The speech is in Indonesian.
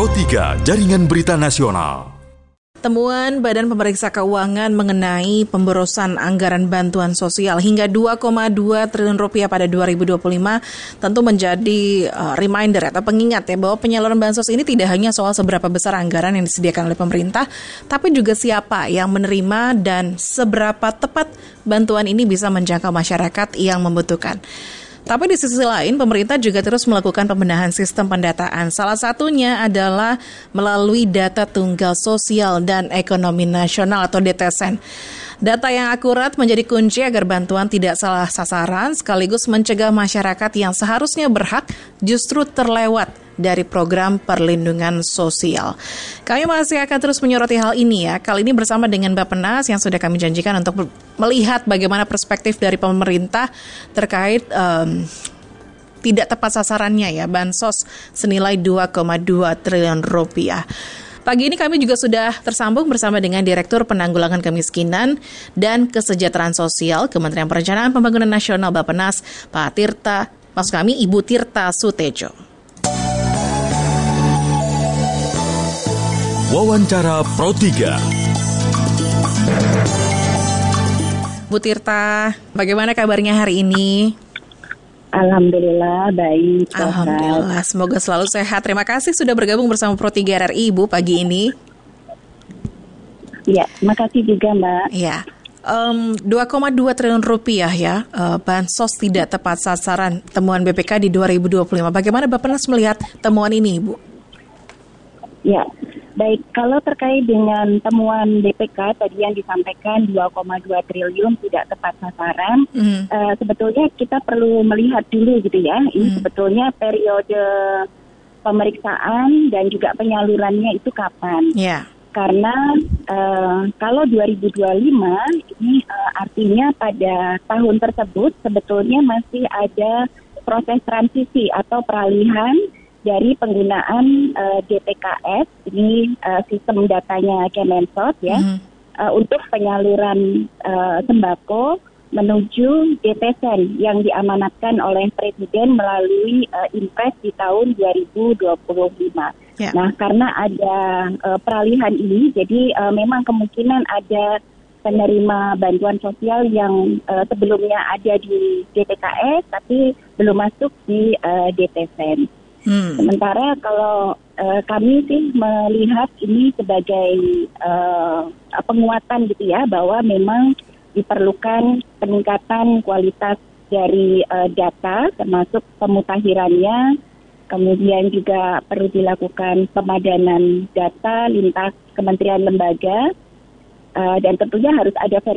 Pro 3 Jaringan Berita Nasional. Temuan Badan Pemeriksa Keuangan mengenai pemborosan anggaran bantuan sosial hingga 2,2 triliun rupiah pada 2025 tentu menjadi reminder atau pengingat ya bahwa penyaluran bansos ini tidak hanya soal seberapa besar anggaran yang disediakan oleh pemerintah, tapi juga siapa yang menerima dan seberapa tepat bantuan ini bisa menjangkau masyarakat yang membutuhkan. Tapi di sisi lain, pemerintah juga terus melakukan pembenahan sistem pendataan. Salah satunya adalah melalui data tunggal sosial dan ekonomi nasional atau DTSN. Data yang akurat menjadi kunci agar bantuan tidak salah sasaran, sekaligus mencegah masyarakat yang seharusnya berhak justru terlewat dari program perlindungan sosial. Kami masih akan terus menyoroti hal ini ya. Kali ini bersama dengan Bappenas yang sudah kami janjikan untuk melihat bagaimana perspektif dari pemerintah terkait tidak tepat sasarannya ya, bansos senilai 2,2 triliun rupiah. Pagi ini kami juga sudah tersambung bersama dengan Direktur Penanggulangan Kemiskinan dan Kesejahteraan Sosial Kementerian Perencanaan Pembangunan Nasional Bappenas, Pak Tirta, maksud kami Ibu Tirta Sutejo. Wawancara Pro 3. Bu Tirta, bagaimana kabarnya hari ini? Alhamdulillah, baik. Alhamdulillah, semoga selalu sehat. Terima kasih sudah bergabung bersama Pro 3 RRI, Ibu, pagi ini. Ya, terima kasih juga, Mbak. Ya, 2,2 triliun rupiah ya, bansos tidak tepat sasaran temuan BPK di 2025. Bagaimana Bappenas melihat temuan ini, Ibu? Ya, baik. Kalau terkait dengan temuan BPK tadi yang disampaikan 2,2 triliun tidak tepat sasaran, sebetulnya kita perlu melihat dulu gitu ya. Ini sebetulnya periode pemeriksaan dan juga penyalurannya itu kapan? Ya. Karena kalau 2025 ini artinya pada tahun tersebut sebetulnya masih ada proses transisi atau peralihan dari penggunaan DTKS, ini sistem datanya Kemensos ya, untuk penyaluran sembako menuju DTSN yang diamanatkan oleh Presiden melalui Impres di tahun 2025. Yeah. Nah, karena ada peralihan ini, jadi memang kemungkinan ada penerima bantuan sosial yang sebelumnya ada di DTKS tapi belum masuk di DTSN. Sementara kalau kami sih melihat ini sebagai penguatan gitu ya, bahwa memang diperlukan peningkatan kualitas dari data termasuk pemutakhirannya, kemudian juga perlu dilakukan pemadanan data lintas kementerian lembaga, dan tentunya harus ada